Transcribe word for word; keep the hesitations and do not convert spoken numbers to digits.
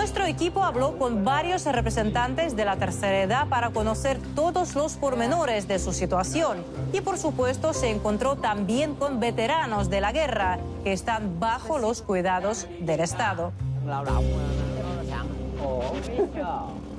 Nuestro equipo habló con varios representantes de la tercera edad para conocer todos los pormenores de su situación y, por supuesto, se encontró también con veteranos de la guerra que están bajo los cuidados del Estado.